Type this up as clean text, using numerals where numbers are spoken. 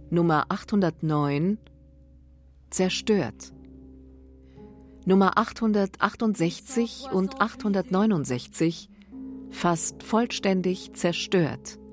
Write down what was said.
Nummer 809 zerstört. Nummer 868 und 869 fast vollständig zerstört.